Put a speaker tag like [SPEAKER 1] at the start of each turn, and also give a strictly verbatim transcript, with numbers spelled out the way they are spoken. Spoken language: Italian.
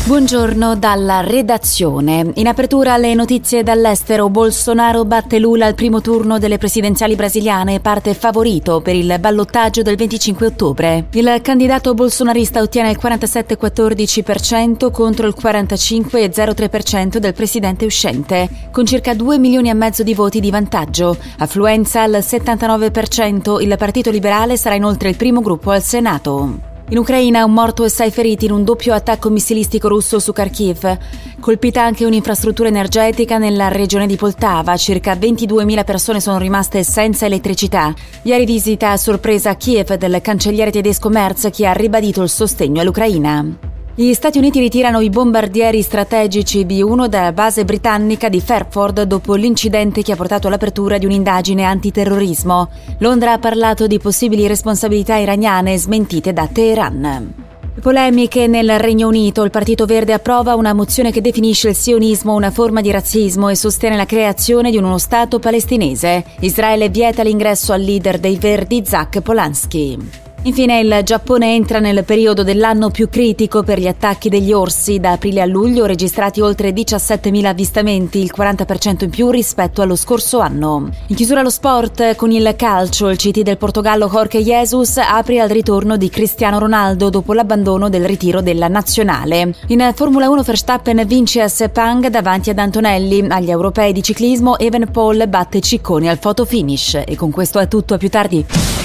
[SPEAKER 1] Buongiorno dalla redazione. In apertura le notizie dall'estero. Bolsonaro batte Lula al primo turno delle presidenziali brasiliane e parte favorito per il ballottaggio del venticinque ottobre. Il candidato bolsonarista ottiene il quarantasette virgola quattordici per cento contro il quarantacinque virgola zero tre per cento del presidente uscente, con circa due milioni e mezzo di voti di vantaggio. Affluenza al settantanove per cento. Il Partito Liberale sarà inoltre il primo gruppo al Senato. In Ucraina un morto e sei feriti in un doppio attacco missilistico russo su Kharkiv. Colpita anche un'infrastruttura energetica nella regione di Poltava. Circa ventiduemila persone sono rimaste senza elettricità. Ieri visita a sorpresa a Kiev del cancelliere tedesco Merz, che ha ribadito il sostegno all'Ucraina. Gli Stati Uniti ritirano i bombardieri strategici B uno dalla base britannica di Fairford dopo l'incidente che ha portato all'apertura di un'indagine antiterrorismo. Londra ha parlato di possibili responsabilità iraniane smentite da Teheran. Polemiche nel Regno Unito. Il Partito Verde approva una mozione che definisce il sionismo una forma di razzismo e sostiene la creazione di uno Stato palestinese. Israele vieta l'ingresso al leader dei Verdi, Zach Polanski. Infine il Giappone entra nel periodo dell'anno più critico per gli attacchi degli orsi. Da aprile a luglio registrati oltre diciassettemila avvistamenti, il quaranta per cento in più rispetto allo scorso anno. In chiusura lo sport con il calcio. Il C T del Portogallo Jorge Jesus apre al ritorno di Cristiano Ronaldo dopo l'abbandono del ritiro della nazionale. In Formula uno Verstappen vince a Sepang davanti ad Antonelli. Agli europei di ciclismo Evenepoel batte Ciccone al photo finish. E con questo è tutto, a più tardi.